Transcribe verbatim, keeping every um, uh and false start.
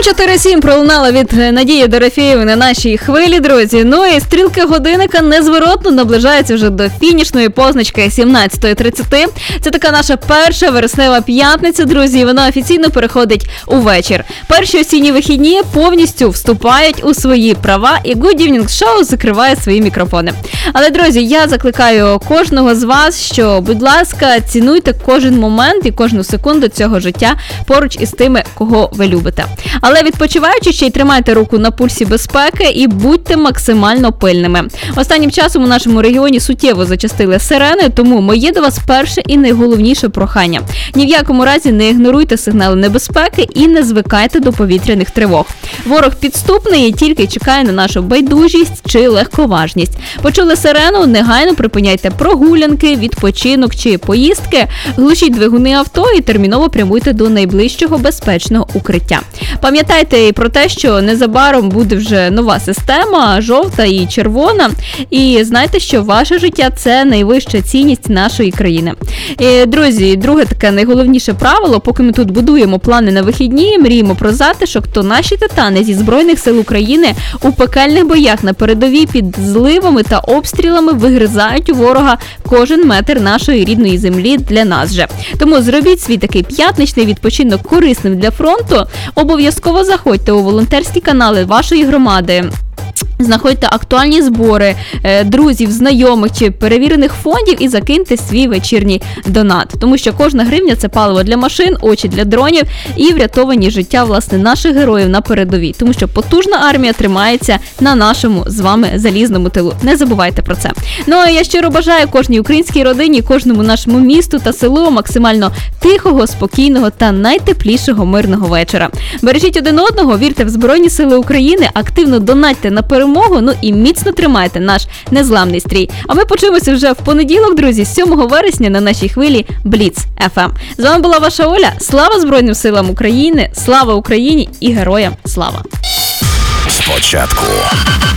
чотири сім пролунала від Надії Дорофєєвої на нашій хвилі, друзі. Ну і стрілки годинника незворотно наближаються вже до фінішної позначки сімнадцята тридцять. Це така наша перша вереснева п'ятниця, друзі, і вона офіційно переходить у вечір. Перші осінні вихідні повністю вступають у свої права, і Good Evening Show закриває свої мікрофони. Але, друзі, я закликаю кожного з вас, що, будь ласка, цінуйте кожен момент і кожну секунду цього життя поруч із тими, кого ви любите. Але відпочиваючи, ще й тримайте руку на пульсі безпеки і будьте максимально пильними. Останнім часом у нашому регіоні суттєво зачастили сирени, тому моє до вас перше і найголовніше прохання. Ні в якому разі не ігноруйте сигнали небезпеки і не звикайте до повітряних тривог. Ворог підступний і тільки чекає на нашу байдужість чи легковажність. Почули сирену, негайно припиняйте прогулянки, відпочинок чи поїздки, глушіть двигуни авто і терміново прямуйте до найближчого безпечного укриття. Пам'ятайте і про те, що незабаром буде вже нова система, жовта і червона, і знайте, що ваше життя – це найвища цінність нашої країни. І, друзі, друге таке найголовніше правило, поки ми тут будуємо плани на вихідні, мріємо про затишок, то наші титани зі Збройних сил України у пекельних боях на передовій під зливами та обстрілами вигризають у ворога кожен метр нашої рідної землі для нас же. Тому зробіть свій такий п'ятничний відпочинок корисним для фронту, обов'язково заходьте у волонтерські канали вашої громади. Знаходьте актуальні збори друзів, знайомих чи перевірених фондів і закиньте свій вечірній донат. Тому що кожна гривня – це паливо для машин, очі для дронів і врятовані життя, власне, наших героїв на передовій. Тому що потужна армія тримається на нашому з вами залізному тилу. Не забувайте про це. Ну а я щиро бажаю кожній українській родині, кожному нашому місту та селу максимально тихого, спокійного та найтеплішого мирного вечора. Бережіть один одного, вірте в Збройні Сили України, активно донатьте на перемогу, ну і міцно тримайте наш незламний стрій. А ми почуємося вже в понеділок, друзі, сьомого вересня на нашій хвилі Бліц еф ем. З вами була ваша Оля. Слава Збройним силам України, слава Україні і героям слава! Спочатку